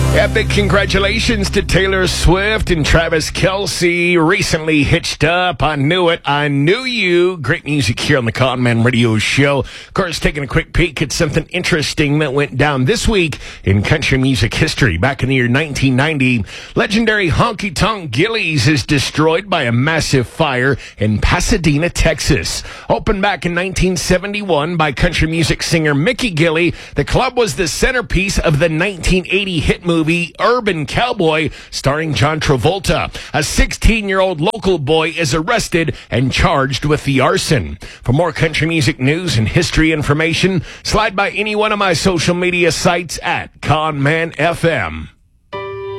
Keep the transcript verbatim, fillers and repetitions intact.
Epic congratulations to Taylor Swift and Travis Kelce. Recently hitched up. I knew it. I knew you. Great music here on the Con Man Radio Show. Of course, taking a quick peek at something interesting that went down this week in country music history. Back in the year nineteen ninety, legendary Honky Tonk Gilley's is destroyed by a massive fire in Pasadena, Texas. Opened back in nineteen seventy-one by country music singer Mickey Gilley, the club was the centerpiece of the nineteen eighty hit movie Urban Cowboy, starring John Travolta. A sixteen-year-old local boy is arrested and charged with the arson. For more country music news and history information, slide by any one of my social media sites at Con Man F M.